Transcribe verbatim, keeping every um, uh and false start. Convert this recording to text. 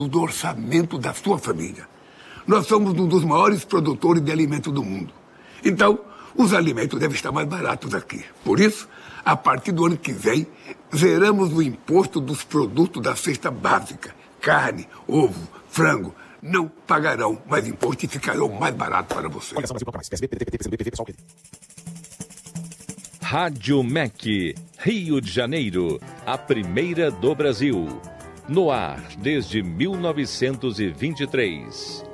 do orçamento da sua família. Nós somos um dos maiores produtores de alimentos do mundo. Então, os alimentos devem estar mais baratos aqui. Por isso, a partir do ano que vem, zeramos o imposto dos produtos da cesta básica. Carne, ovo, frango, não pagarão mais imposto e ficarão mais baratos para você. Rádio M E C, Rio de Janeiro, a primeira do Brasil. No ar desde mil novecentos e vinte e três.